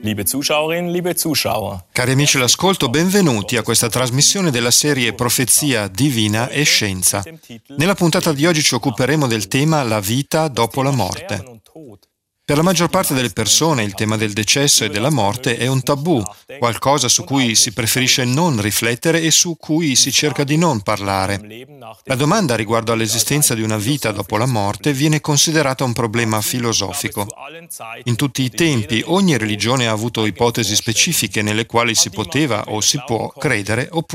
Liebe Zuschauerinnen, liebe Zuschauer. Cari amici all'ascolto, benvenuti a questa trasmissione della serie Profezia Divina e Scienza. Nella puntata di oggi ci occuperemo del tema La vita dopo la morte. Per la maggior parte delle persone il tema del decesso e della morte è un tabù, qualcosa su cui si preferisce non riflettere e su cui si cerca di non parlare. La domanda riguardo all'esistenza di una vita dopo la morte viene considerata un problema filosofico. In tutti i tempi ogni religione ha avuto ipotesi specifiche nelle quali si poteva o si può credere oppure